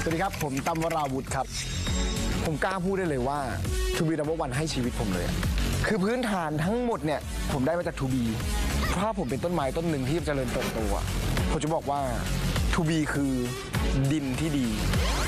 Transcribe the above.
สวัสดีครับผมตั้มวราวุธครับผมกล้าพูดได้เลยว่าทูบีนัมเบอร์วันให้ชีวิตผมเลยคือพื้นฐานทั้งหมดเนี่ยผมได้มาจากทูบีเพราะผมเป็นต้นไม้ต้นหนึ่งที่เจริญเติบโตผมจะบอกว่าทูบีคือดินที่ดี